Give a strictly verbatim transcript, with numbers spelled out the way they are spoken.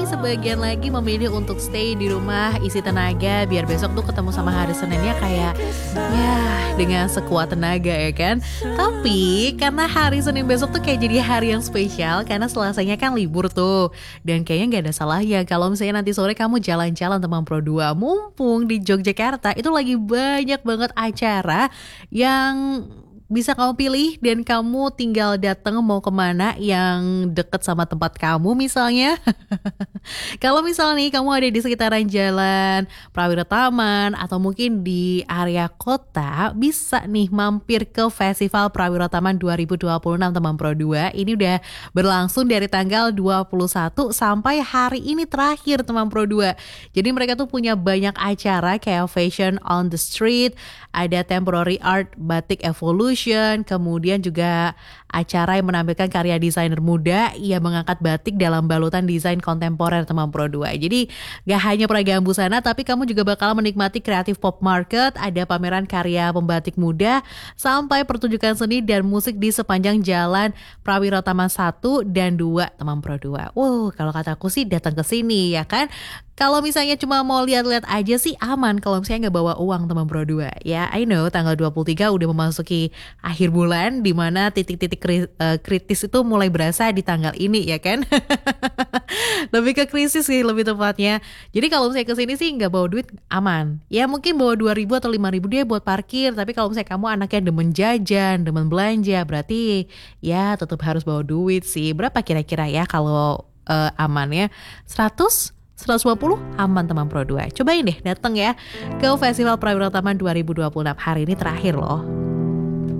sebagian lagi memilih untuk stay di rumah, isi tenaga biar besok tuh ketemu sama hari Seninnya kayak ya dengan sekuat tenaga ya kan. Tapi karena hari Senin besok tuh kayak jadi hari yang spesial karena Selasanya kan libur tuh. Dan kayaknya gak ada salahnya kalau misalnya nanti sore kamu jalan-jalan teman Pro dua. Mumpung di Yogyakarta itu lagi banyak banget acara yang bisa kamu pilih dan kamu tinggal datang mau kemana yang deket sama tempat kamu misalnya. Kalau misalnya nih kamu ada di sekitaran jalan Prawira Taman atau mungkin di area kota, bisa nih mampir ke Festival Prawira Taman dua ribu dua puluh enam teman Pro dua. Ini udah berlangsung dari tanggal dua puluh satu sampai hari ini terakhir teman Pro dua. Jadi mereka tuh punya banyak acara kayak Fashion on the Street, ada Temporary Art Batik Evolution, kemudian juga acara yang menampilkan karya desainer muda yang mengangkat batik dalam balutan desain kontemporer teman Pro dua. Jadi gak hanya peragaan busana tapi kamu juga bakal menikmati kreatif pop market, ada pameran karya pembatik muda sampai pertunjukan seni dan musik di sepanjang jalan Prawira Taman satu dan dua teman Pro dua. Wow, kalau kataku sih datang ke sini ya kan. Kalau misalnya cuma mau lihat-lihat aja sih aman kalau misalnya nggak bawa uang teman Pro dua. Ya, I know tanggal dua puluh tiga udah memasuki akhir bulan di mana titik-titik kri- uh, kritis itu mulai berasa di tanggal ini ya kan. Lebih ke krisis sih lebih tepatnya. Jadi kalau misalnya kesini sih nggak bawa duit aman. Ya mungkin bawa dua ribu atau lima ribu dia buat parkir. Tapi kalau misalnya kamu anaknya demen jajan, demen belanja, berarti ya tetap harus bawa duit sih. Berapa kira-kira ya kalau uh, aman ya? seratus? seratus lima puluh aman teman Pro dua. Cobain deh datang ya ke Festival Prawira Taman dua ribu dua puluh enam. Hari ini terakhir loh.